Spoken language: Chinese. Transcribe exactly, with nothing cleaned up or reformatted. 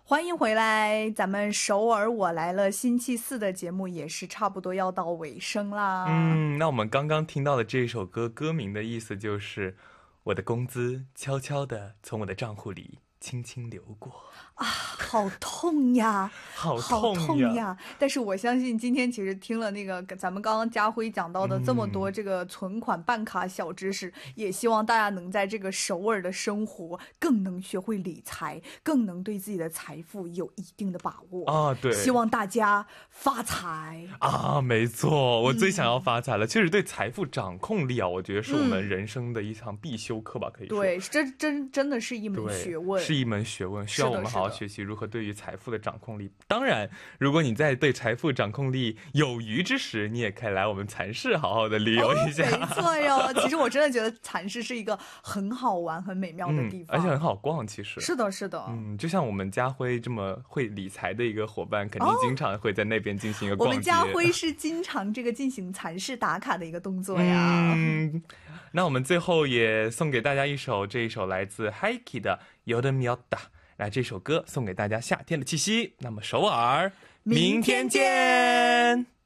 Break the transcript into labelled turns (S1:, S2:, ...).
S1: 欢迎回来，咱们首尔我来了星期四的节目也是差不多要到尾声啦。
S2: 嗯，那我们刚刚听到的这首歌，歌名的意思就是我的工资悄悄地从我的账户里轻轻流过
S1: 啊，好痛呀，
S2: 好
S1: 痛 呀,
S2: 痛呀
S1: 但是我相信今天其实听了那个咱们刚刚家辉讲到的这么多这个存款办卡小知识、嗯、也希望大家能在这个首尔的生活更能学会理财，更能对自己的财富有一定的把握
S2: 啊。对，
S1: 希望大家发财
S2: 啊，没错，我最想要发财了、嗯、其实对财富掌控力啊，我觉得是我们人生的一堂必修课吧、嗯、可以说
S1: 对，这真真的是一门学问，
S2: 是一门学问，需要我们好好学习如何对于财富的掌控力。当然如果你在对财富掌控力有余之时，你也可以来我们蚕室好好的旅游一下、
S1: 哦、没错哟。其实我真的觉得蚕室是一个很好玩很美妙的地方、
S2: 嗯、而且很好逛。其实
S1: 是的是的，
S2: 嗯，就像我们家辉这么会理财的一个伙伴，肯定经常会在那边进行一个逛街、哦、
S1: 我们家辉是经常这个进行蚕室打卡的一个动作呀。
S2: 嗯，那我们最后也送给大家一首，这一首来自 Haiki 的여름이었다，那这首歌送给大家夏天的气息。那么首尔，明天见。